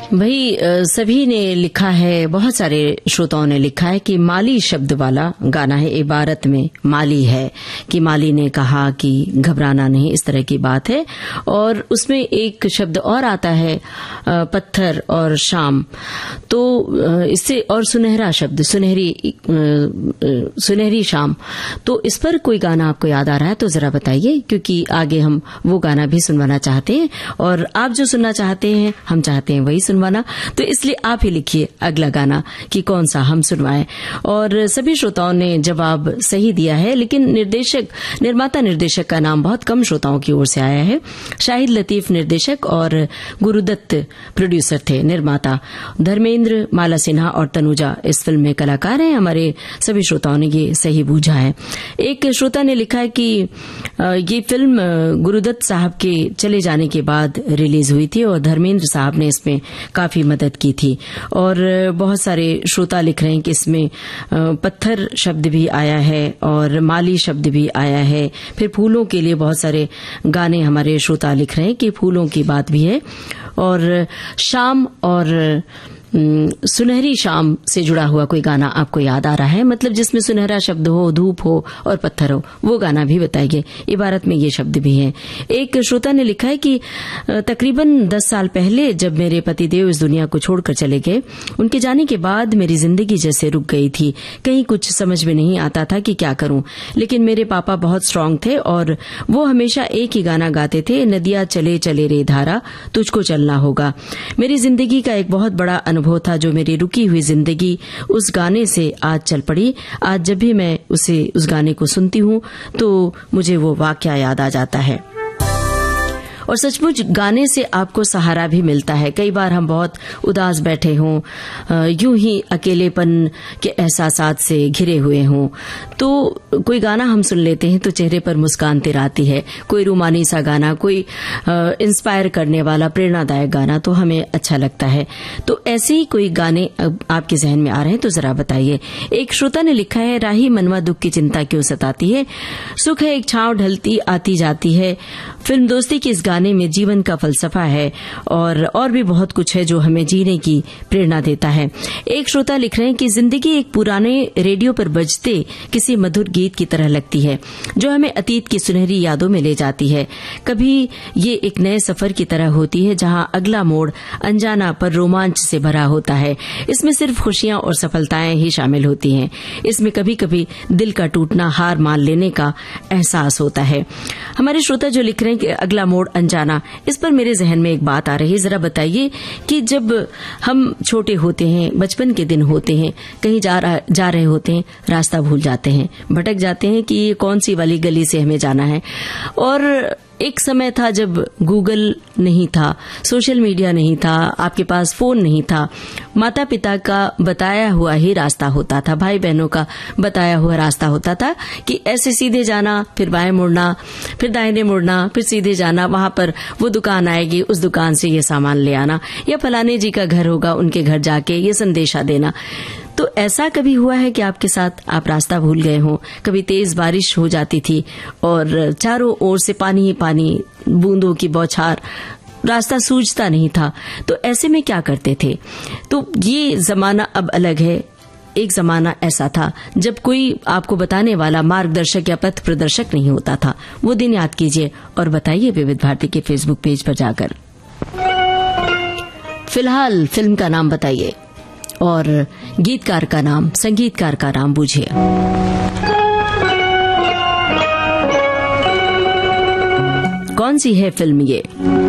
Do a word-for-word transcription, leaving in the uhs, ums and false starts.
भाई सभी ने लिखा है, बहुत सारे श्रोताओं ने लिखा है कि माली शब्द वाला गाना है। इबारत में माली है कि माली ने कहा कि घबराना नहीं, इस तरह की बात है। और उसमें एक शब्द और आता है पत्थर और शाम, तो इससे और सुनहरा शब्द, सुनहरी सुनहरी शाम। तो इस पर कोई गाना आपको याद आ रहा है तो जरा बताइए, क्योंकि आगे हम वो गाना भी सुनवाना चाहते हैं और आप जो सुनना चाहते हैं हम चाहते हैं वही सुनवाना। तो इसलिए आप ही लिखिए अगला गाना कि कौन सा हम सुनवाएं। और सभी श्रोताओं ने जवाब सही दिया है, लेकिन निर्देशक, निर्माता निर्देशक का नाम बहुत कम श्रोताओं की ओर से आया है। शाहिद लतीफ निर्देशक और गुरुदत्त प्रोड्यूसर थे, निर्माता। धर्मेंद्र, माला सिन्हा और तनुजा इस फिल्म में कलाकार हैं। हमारे सभी श्रोताओं ने ये सही बूझा है। एक श्रोता ने लिखा है कि ये फिल्म गुरुदत्त साहब के चले जाने के बाद रिलीज हुई थी और धर्मेंद्र साहब ने इसमें काफी मदद की थी। और बहुत सारे श्रोता लिख रहे हैं कि इसमें पत्थर शब्द भी आया है और माली शब्द भी आया है। फिर फूलों के लिए बहुत सारे गाने हमारे श्रोता लिख रहे हैं कि फूलों की बात भी है। और शाम और सुनहरी शाम से जुड़ा हुआ कोई गाना आपको याद आ रहा है, मतलब जिसमें सुनहरा शब्द हो, धूप हो और पत्थर हो, वो गाना भी बताइए। इबारत में ये शब्द भी है। एक श्रोता ने लिखा है कि तकरीबन दस साल पहले जब मेरे पतिदेव इस दुनिया को छोड़कर चले गए, उनके जाने के बाद मेरी जिंदगी जैसे रुक गई थी। कहीं कुछ समझ में नहीं आता था कि क्या करूं, लेकिन मेरे पापा बहुत स्ट्रांग थे और वो हमेशा एक ही गाना गाते थे, नदिया चले चले रे धारा, तुझको चलना होगा। मेरी जिंदगी का एक बहुत बड़ा अनुभव था, जो मेरी रुकी हुई जिंदगी उस गाने से आज चल पड़ी। आज जब भी मैं उसे उस गाने को सुनती हूं तो मुझे वो वाकया याद आ जाता है। और सचमुच गाने से आपको सहारा भी मिलता है। कई बार हम बहुत उदास बैठे हों, यूं ही अकेलेपन के एहसासात से घिरे हुए हों, तो कोई गाना हम सुन लेते हैं तो चेहरे पर मुस्कान तिराती है। कोई रूमानी सा गाना, कोई इंस्पायर करने वाला, प्रेरणादायक गाना, तो हमें अच्छा लगता है। तो ऐसे ही कोई गाने आपके जहन में आ रहे हैं तो जरा बताइए। एक श्रोता ने लिखा है, राही मनवा दुख की चिंता क्यों सताती है, सुख है एक छांव ढलती आती जाती है। फिल्म दोस्ती की इस गाने में जीवन का फलसफा है और और भी बहुत कुछ है जो हमें जीने की प्रेरणा देता है। एक श्रोता लिख रहे हैं कि जिंदगी एक पुराने रेडियो पर बजते किसी मधुर गीत की तरह लगती है, जो हमें अतीत की सुनहरी यादों में ले जाती है। कभी ये एक नए सफर की तरह होती है जहां अगला मोड़ अनजाना पर रोमांच से भरा होता है। इसमें सिर्फ खुशियां और सफलताएं ही शामिल होती हैं। इसमें कभी कभी दिल का टूटना, हार मान लेने का एहसास होता है। हमारे श्रोता जो लिख रहे हैं कि अगला मोड़ अनजाना, इस पर मेरे जहन में एक बात आ रही है। जरा बताइए कि जब हम छोटे होते हैं, बचपन के दिन होते हैं, कहीं जा, रहा, जा रहे होते हैं, रास्ता भूल जाते हैं, भटक जाते हैं कि ये कौन सी वाली गली से हमें जाना है। और एक समय था जब गूगल नहीं था, सोशल मीडिया नहीं था, आपके पास फोन नहीं था, माता पिता का बताया हुआ ही रास्ता होता था, भाई बहनों का बताया हुआ रास्ता होता था कि ऐसे सीधे जाना, फिर बाएं मुड़ना, फिर दाहिने मुड़ना, फिर सीधे जाना, वहां पर वो दुकान आएगी, उस दुकान से ये सामान ले आना, या फलाने जी का घर होगा, उनके घर जाके ये संदेशा देना। तो ऐसा कभी हुआ है कि आपके साथ आप रास्ता भूल गए हों? कभी तेज बारिश हो जाती थी और चारों ओर से पानी ही पानी, बूंदों की बौछार, रास्ता सूझता नहीं था, तो ऐसे में क्या करते थे? तो ये जमाना अब अलग है। एक जमाना ऐसा था जब कोई आपको बताने वाला मार्गदर्शक या पथ प्रदर्शक नहीं होता था। वो दिन याद कीजिए और बताइए विविध भारती के फेसबुक पेज पर जाकर। फिलहाल फिल्म का नाम बताइए और गीतकार का नाम, संगीतकार का नाम बूझिए। कौन सी है फिल्म ये?